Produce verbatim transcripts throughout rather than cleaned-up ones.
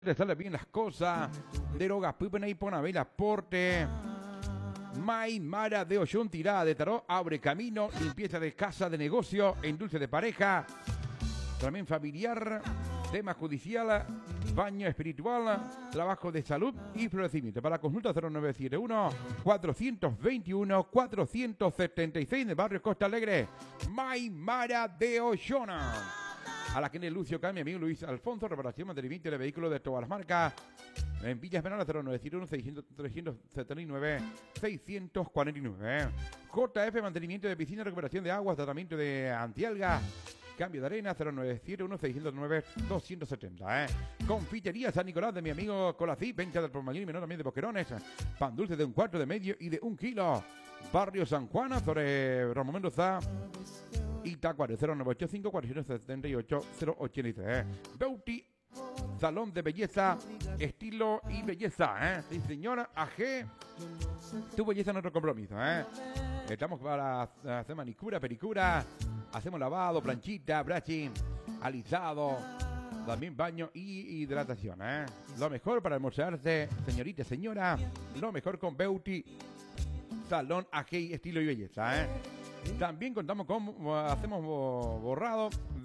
Le sale bien las cosas. Deroga, Pipena y Ponabela, Porte. Maimara de Ollón, tirada de tarot, abre camino, limpieza de casa, de negocio, endulce de pareja, también familiar, tema judicial, baño espiritual, trabajo de salud y florecimiento. Para consulta cero nueve siete uno, cuatro dos uno, cuatro siete seis del barrio Costa Alegre, Maimara de Ollona. A la que en el Lucio Cami, amigo Luis Alfonso, reparación, mantenimiento de vehículos de todas las marcas. En Villa Esmeralda, cero nueve siete uno, seiscientos, trescientos setenta y nueve, seiscientos cuarenta y nueve. J F, mantenimiento de piscina, recuperación de aguas, tratamiento de antialga, cambio de arena, cero nueve siete uno, seiscientos nueve, doscientos setenta. Eh. Confitería San Nicolás de mi amigo Colací, venta del por mayor y menor también de boquerones, pan dulce de un cuarto, de medio y de un kilo. Barrio San Juan, sobre Ramón Mendoza, Itacuare, cero nueve ocho cinco, cuatro siete ocho, cero ochenta y tres. Beauty Salón de belleza, estilo y belleza, ¿eh? Sí, señora, A G, tu belleza es nuestro compromiso, ¿eh? Estamos para hacer manicura, pedicura, hacemos lavado, planchita, brushing, alisado, también baño y hidratación, ¿eh? Lo mejor para almorzarse, señorita, señora, lo mejor con Beauty Salón A G, estilo y belleza, ¿eh? También contamos con, hacemos borrado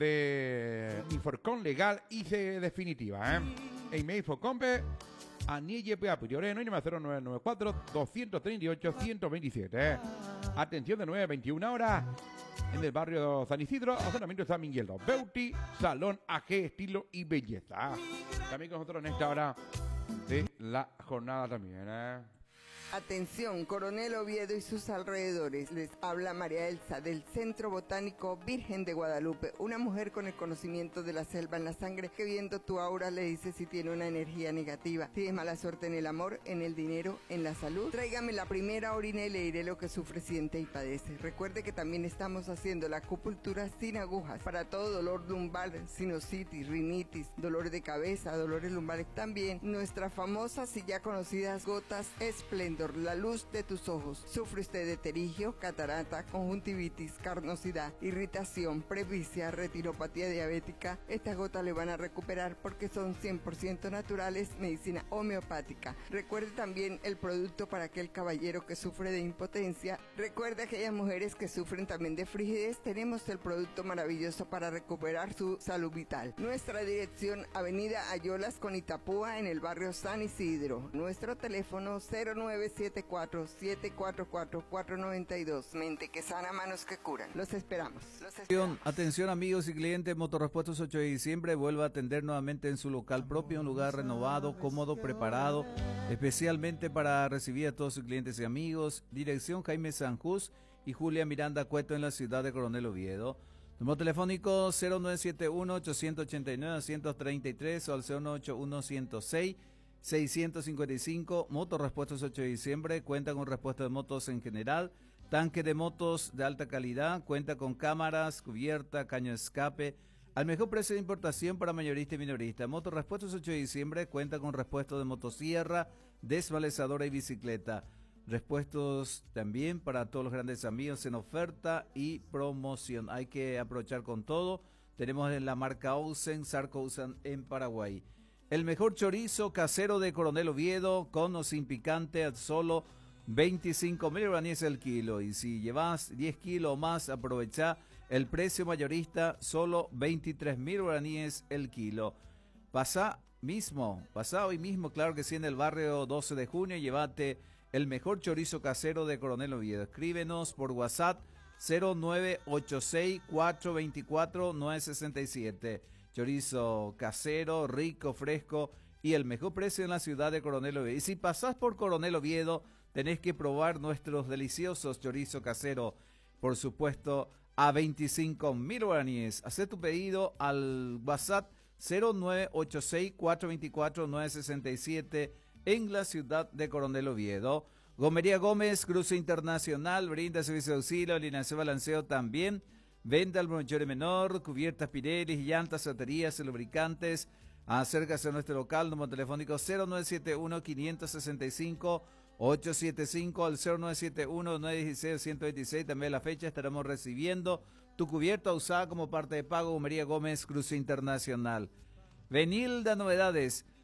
de Inforcon legal y definitiva, ¿eh? Email Focompe, Anille P A Priore, no cero nueve nueve cuatro, dos tres ocho, uno dos siete, ¿eh? Atención de nueve a veintiuna horas en el barrio San Isidro, asentamiento de San Miguel. Beauty, Salón A G, estilo y belleza. También con nosotros en esta hora de la jornada también, ¿eh? Atención, Coronel Oviedo y sus alrededores. Les habla María Elsa del Centro Botánico Virgen de Guadalupe, una mujer con el conocimiento de la selva en la sangre que viendo tu aura le dice si tiene una energía negativa. Tienes mala suerte en el amor, en el dinero, en la salud. Tráigame la primera orina y le diré lo que sufre, siente y padece. Recuerde que también estamos haciendo la acupuntura sin agujas para todo dolor lumbar, sinusitis, rinitis, dolor de cabeza, dolores lumbares. También nuestras famosas y ya conocidas gotas Esplendor, la luz de tus ojos. ¿Sufre usted de terigio, catarata, conjuntivitis, carnosidad, irritación, presbicia, retinopatía diabética? Estas gotas le van a recuperar porque son cien por ciento naturales, medicina homeopática. Recuerde también el producto para aquel caballero que sufre de impotencia. Recuerde aquellas mujeres que sufren también de frigidez. Tenemos el producto maravilloso para recuperar su salud vital. Nuestra dirección, Avenida Ayolas con Itapúa, en el barrio San Isidro. Nuestro teléfono cero nueve siete cuatro, siete cuatro cuatro, cuatro nueve dos. Mente que sana, manos que curan. Los esperamos. Los esperamos. Atención amigos y clientes, Motorrepuestos ocho de diciembre vuelve a atender nuevamente en su local propio, un lugar renovado, cómodo, preparado, especialmente para recibir a todos sus clientes y amigos. Dirección Jaime Sanjús y Julia Miranda Cueto en la ciudad de Coronel Oviedo. Número telefónico cero nueve siete uno, ocho ocho nueve, uno tres tres o al cero nueve ocho uno, ciento seis, seiscientos cincuenta y cinco. Motorrepuestos ocho de diciembre cuenta con repuesto de motos en general, tanque de motos de alta calidad, cuenta con cámaras, cubierta, caño de escape, al mejor precio de importación para mayorista y minorista. Motorrepuestos ocho de diciembre cuenta con repuesto de motosierra, desmalezadora y bicicleta. Repuestos también para todos los grandes amigos en oferta y promoción. Hay que aprovechar con todo. Tenemos en la marca Ousen, Sarco Ousen en Paraguay. El mejor chorizo casero de Coronel Oviedo, con o sin picante, a solo veinticinco mil guaraníes el kilo. Y si llevas diez kilos o más, aprovecha el precio mayorista, solo veintitrés mil guaraníes el kilo. Pasa mismo, pasa hoy mismo, claro que sí, en el barrio doce de junio, llévate el mejor chorizo casero de Coronel Oviedo. Escríbenos por WhatsApp cero nueve ocho seis, cuatro dos cuatro, nueve seis siete. Chorizo casero, rico, fresco y el mejor precio en la ciudad de Coronel Oviedo. Y si pasás por Coronel Oviedo, tenés que probar nuestros deliciosos chorizo casero, por supuesto, a veinticinco mil guaraníes. Haz tu pedido al WhatsApp cero nueve ocho seis, cuatro dos cuatro, nueve seis siete en la ciudad de Coronel Oviedo. Gomería Gómez, cruce internacional, brinda servicio de auxilio, alineación, balanceo también. Venta al mayor menor, cubiertas Pirelli, llantas, baterías, lubricantes. Acércase a nuestro local, número telefónico cero nueve siete uno, cinco seis cinco, ocho siete cinco, al cero nueve siete uno, nueve uno seis, uno dos seis. También la fecha estaremos recibiendo tu cubierta usada como parte de pago. Gomería Gómez, cruce internacional. Venilda Novedades.